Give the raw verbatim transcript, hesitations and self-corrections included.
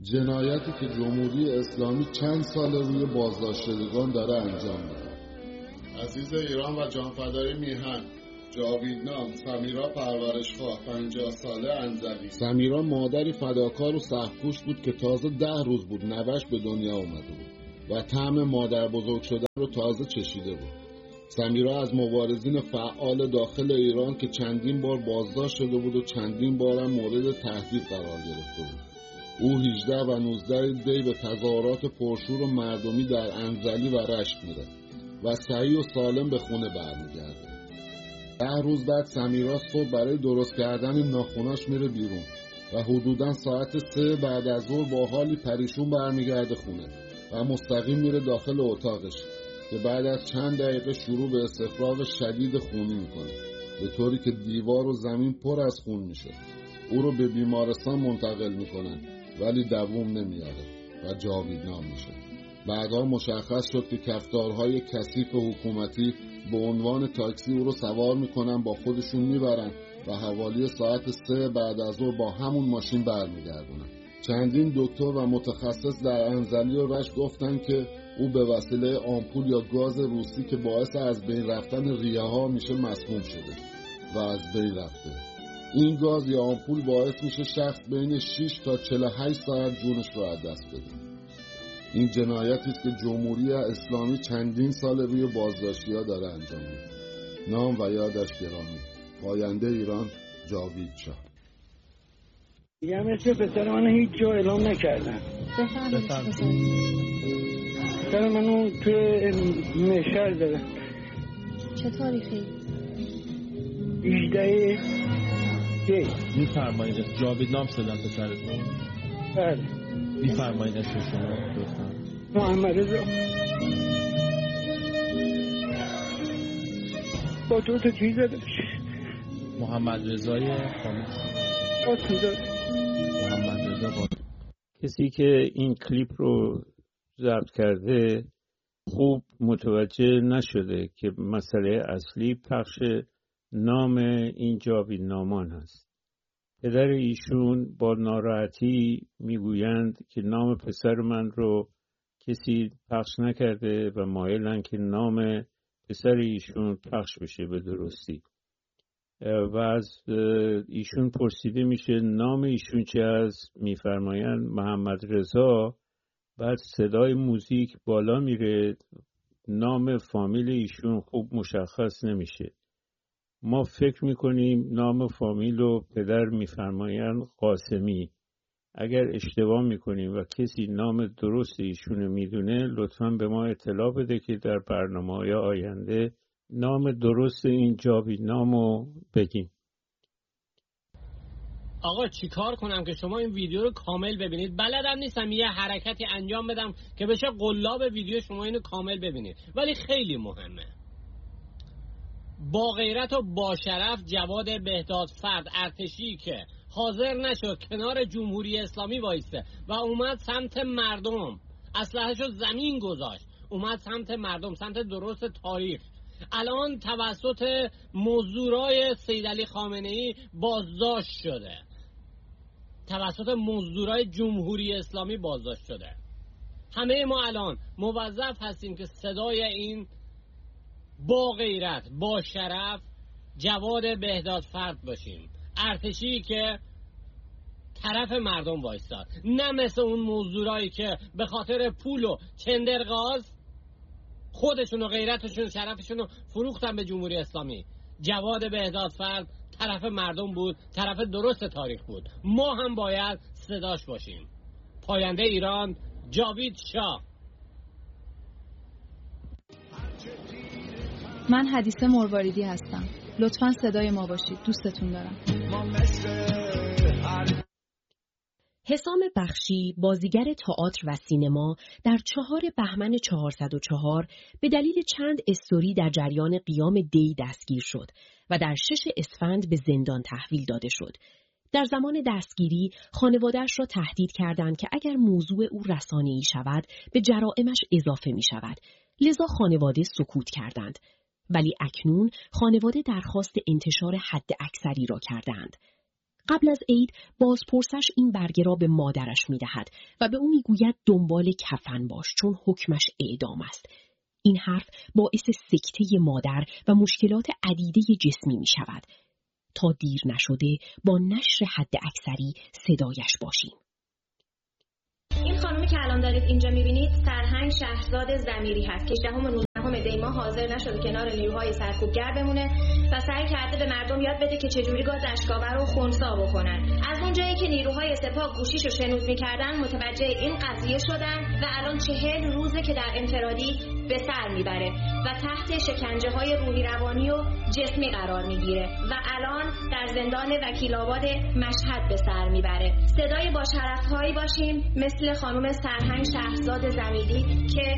جنایتی که جمهوری اسلامی چند سال روی بازداشتگان داره انجام میده. عزیز ایران و جانفدای میهن، جاویدنام سمیرا پرورشخواه، پنجاه ساله، انزلی. سمیرا مادری فداکار و سخت‌کوش بود که تازه ده روز بود نوش به دنیا اومده بود و طعم مادر بزرگ شدن رو تازه چشیده بود. سمیرا از مبارزین فعال داخل ایران که چندین بار بازداشت شده بود و چندین بارم مورد تهدید قرار گرفته بود. او هجده و نوزده دی به تظاهرات پرشور و مردمی در انزلی و رشت میره و صحیح و سالم به خونه برمیگرده. ده روز بعد سمیرا صبح برای درست کردن ناخناش میره بیرون و حدوداً ساعت سه بعد از ظهر با حالی پریشون برمیگرده خونه و مستقیم میره داخل اتاقش که بعد از چند دقیقه شروع به استفراغ شدید خونی میکنه، به طوری که دیوار و زمین پر از خون میشه. او رو به بیمارستان منتقل میکنن ولی دووم نمیاره و جاویدنام میشه. بعدها مشخص شد که کفتارهای کثیف حکومتی به عنوان تاکسی او رو سوار میکنن، با خودشون میبرن و حوالی ساعت سه بعد از ظهر با همون ماشین برمیگردونن. چندین دکتر و متخصص در انزلی و رشت گفتن که او به وسیله آمپول یا گاز روسی که باعث از بین رفتن ریه ها میشه مسموم شده و از بین رفته. این گاز یا آمپول باعث میشه شخص بین شش تا چهل و هشت ساعت جونش رو از دست بده. این جنایتی است که جمهوری اسلامی چندین سال روی بازداشتی‌ها داره انجام میده. نام و یادش گرامی. پاینده ایران، جاوید شاه. دیگه مثل پسر من هیچ جا اعلام نکردن. بفرمایید. پسر منو توی مشهد داره. چه تاریخی؟ هجده دی. میفرمایید جاویدنام شدن پسرتون؟ بله. میفرمایید اسم شما لطفا. محمد رضا. با تو تو چیز دادش. محمد رضای خانم با تو داد. محمد رضا با کسی که این کلیپ رو ضبط کرده خوب متوجه نشده که مسئله اصلی پخش نام این جاویدنامان هست. پدر ایشون با ناراحتی میگویند که نام پسر من رو کسی پخش نکرده و مایلن که نام پسر ایشون پخش بشه به درستی. و از ایشون پرسیده میشه نام ایشون چه است؟ میفرمایند محمد رضا. بعد صدای موزیک بالا میره، نام فامیل ایشون خوب مشخص نمیشه. ما فکر میکنیم نام فامیل رو پدر میفرمایند قاسمی. اگر اشتباه میکنیم و کسی نام درست ایشون میدونه لطفاً به ما اطلاع بده که در برنامه‌های آینده نام درست این جاویدنام رو بگیم. آقا چی کار کنم که شما این ویدیو رو کامل ببینید؟ بلدم نیستم یه حرکتی انجام بدم که بشه قلاب ویدیو شما اینو کامل ببینید، ولی خیلی مهمه. با غیرت و با شرف جواد بهدادفرد ارتشی که حاضر نشد کنار جمهوری اسلامی وایسته و اومد سمت مردم، اسلحه‌شو زمین گذاشت، اومد سمت مردم، سمت درست تاریخ. الان توسط مزدورای سید علی خامنه‌ای بازداشت شده، توسط مزدورای جمهوری اسلامی بازداشت شده. همه ما الان موظف هستیم که صدای این با غیرت با شرف جواد بهدادفرد باشیم، ارتشی که طرف مردم وایستاد، نه مثل اون مزدورایی که به خاطر پول و چندرغاز خودشون و غیرتشون شرفشون رو فروختن به جمهوری اسلامی. جواد بهدادفرد طرف مردم بود، طرف درست تاریخ بود. ما هم باید صداش باشیم. پاینده ایران، جاوید شاه. من حدیثه مرواریدی هستم. لطفاً صدای ما باشید. دوستتون دارم. حسام بخشی، بازیگر تئاتر و سینما، در چهار بهمن چهارصد و چهار به دلیل چند استوری در جریان قیام دی دستگیر شد و در شش اسفند به زندان تحویل داده شد. در زمان دستگیری خانواده‌اش را تهدید کردند که اگر موضوع او رسانه‌ای شود به جرائمش اضافه می شود. لذا خانواده سکوت کردند. ولی اکنون خانواده درخواست انتشار حد اکثری را کردند. قبل از عید بازپرسش این برگه را به مادرش می‌دهد و به او می‌گوید دنبال کفن باش چون حکمش اعدام است. این حرف باعث سکته مادر و مشکلات عدیده جسمی می‌شود. تا دیر نشده با نشر حد اکثری صدایش باشیم. این خانومی که الان دارید اینجا میبینید سرهنگ شهرزاد ضمیری هست که هجدهم و نوزدهم دی ماه حاضر نشده کنار نیروهای سرکوبگر بمونه و سعی کرده به مردم یاد بده که چجوری گاز اشک‌آور رو خنثی بکنن. از اونجایی که نیروهای سپاه گوشیشو شنود میکردن متوجه این قضیه شدن و الان چهل روزه که در انفرادی به سر میبره و تحت شکنجه های روحی روانی و جسمی قرار میگیره و الان در زندان وکیل‌آباد مشهد به سر میبره. صدای با شرف هایی باشیم مثل خانم سرهنگ شهرزاد ضمیری که